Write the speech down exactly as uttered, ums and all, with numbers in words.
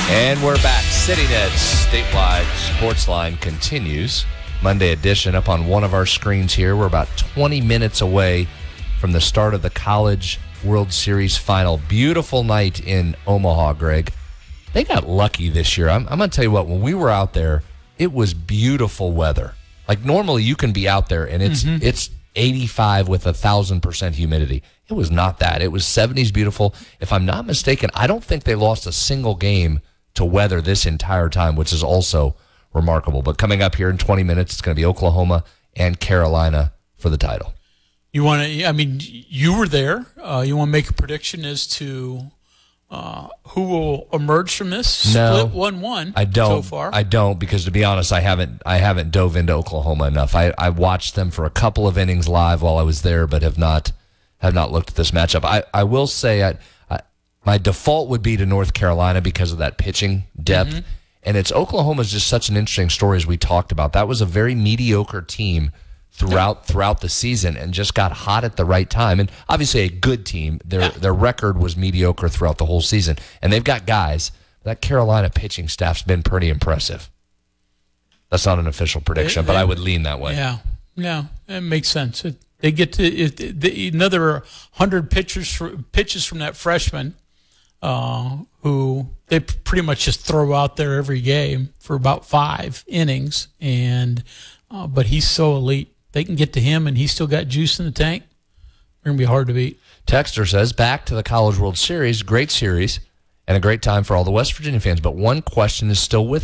And we're back. CityNet's statewide sports line continues. Monday edition up on one of our screens here. We're about twenty minutes away from the start of the College World Series final. Beautiful night in Omaha, Greg. They got lucky this year. I'm, I'm going to tell you what, when we were out there, it was beautiful weather. Like normally you can be out there and it's mm-hmm. it's eighty-five with one thousand percent humidity. It was not that. It was seventies beautiful. If I'm not mistaken, I don't think they lost a single game to weather this entire time, which is also remarkable. But coming up here in twenty minutes, it's going to be Oklahoma and Carolina for the title. You want to, I mean, you were there. Uh, you want to make a prediction as to uh, who will emerge from this? No, split one one I don't. So far. I don't, because to be honest, I haven't I haven't dove into Oklahoma enough. I, I watched them for a couple of innings live while I was there, but have not have not looked at this matchup. I, I will say I, I, my default would be to North Carolina because of that pitching depth. Mm-hmm. And it's Oklahoma's just such an interesting story, as we talked about. That was a very mediocre team throughout yeah. throughout the season and just got hot at the right time. And obviously a good team. Their yeah. their record was mediocre throughout the whole season. And they've got guys. That Carolina pitching staff's been pretty impressive. That's not an official prediction, it, but it, I would lean that way. Yeah, no, it makes sense. It, they get to it, they, another one hundred pitchers for, pitches from that freshman uh, who they pretty much just throw out there every game for about five innings. And uh, but he's so elite. They can get to him, and he's still got juice in the tank. They're going to be hard to beat. Texter says, back to the College World Series, great series, and a great time for all the West Virginia fans. But one question is still with